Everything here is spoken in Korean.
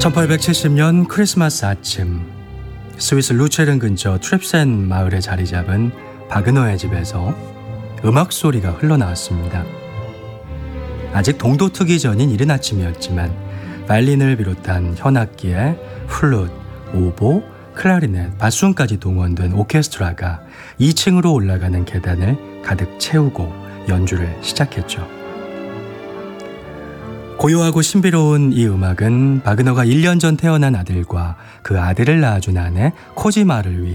1870년 크리스마스 아침, 스위스 루체른 근처 트랩센 마을에 자리 잡은 바그너의 집에서 음악 소리가 흘러나왔습니다. 아직 동도 트기 전인 이른 아침이었지만 바이올린을 비롯한 현악기에 플룻, 오보, 클라리넷, 바순까지 동원된 오케스트라가 2층으로 올라가는 계단을 가득 채우고 연주를 시작했죠. 고요하고 신비로운 이 음악은 바그너가 1년 전 태어난 아들과 그 아들을 낳아준 아내 코지마를 위해